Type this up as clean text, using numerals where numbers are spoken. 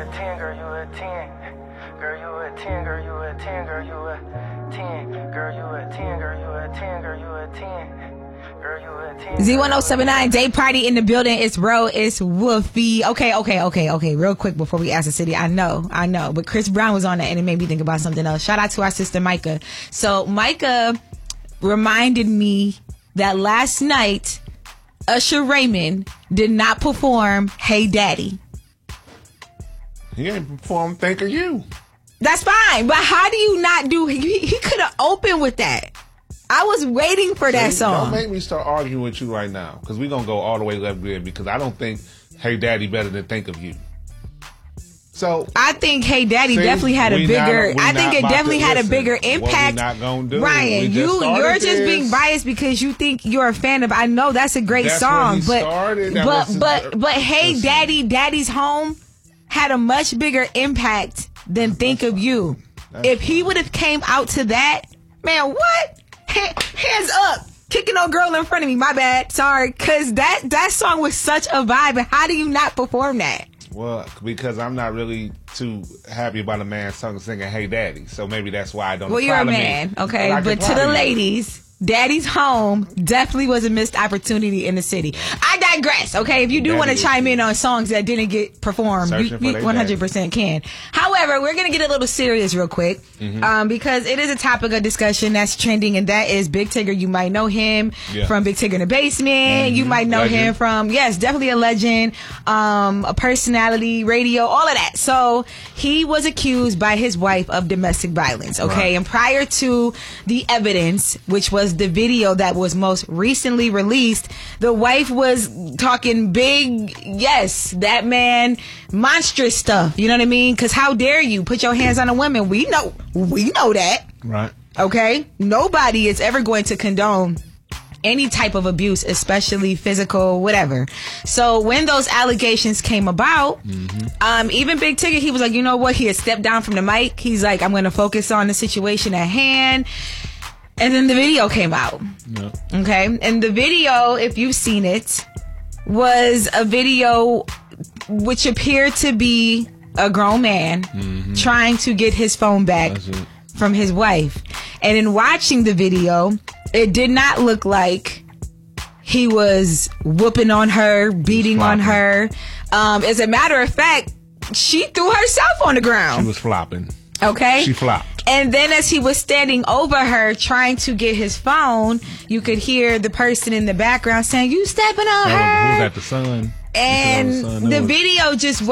a 10, girl, you a 10. Girl, you a 10, girl, you a 10, girl, you a 10. Girl, you a 10, girl, you a 10, girl, you a 10. Z1079 Day Party in the building. It's Ro, it's Wolfie. Okay. Real quick before we ask the city. I know. But Chris Brown was on that and it made me think about something else. Shout out to our sister Micah. So Micah reminded me that last night Usher Raymond did not perform Hey Daddy. He ain't performed Think of You. That's fine. But how do you not do... He could have opened with that. I was waiting for that song. Don't make me start arguing with you right now, because we're going to go all the way left there, because I don't think Hey Daddy better than Think of You. So I think Hey Daddy definitely had a bigger... I think it definitely had a bigger impact. What we not going to do. Ryan, you're just being biased because you think you're a fan of... I know that's a great song, but Hey Daddy, Daddy's Home had a much bigger impact than Think of You. If he would have came out to that, man, what? Hands up, kicking no girl in front of me. My bad, sorry, because that song was such a vibe. And how do you not perform that? Well, because I'm not really too happy about a man singing "Hey Daddy," so maybe that's why I don't. Well, you're a man, okay, but to the ladies, Daddy's Home definitely was a missed opportunity in the city. I digress, okay? If you do want to chime in on songs that didn't get performed, we 100% can. However, we're going to get a little serious real quick because it is a topic of discussion that's trending, and that is Big Tigger. You might know him from Big Tigger in the Basement. You might know him from, definitely a legend, a personality, radio, all of that. So he was accused by his wife of domestic violence, okay? Right. And prior to the evidence, which was the video that was most recently released, the wife was talking big, that man, monstrous stuff. You know what I mean? Because how dare you put your hands on a woman? We know that. Right. Okay? Nobody is ever going to condone any type of abuse, especially physical, whatever. So when those allegations came about, even Big Tigger, he was like, you know what? He had stepped down from the mic. He's like, I'm going to focus on the situation at hand. And then the video came out. Yep. Okay? And the video, if you've seen it, was a video which appeared to be a grown man trying to get his phone back from his wife. And in watching the video, it did not look like he was whooping on her, beating on her. As a matter of fact, she threw herself on the ground. She was flopping. Okay? She flopped. And then as he was standing over her trying to get his phone, you could hear the person in the background saying, you stepping on her. Who's that, the son? And the video just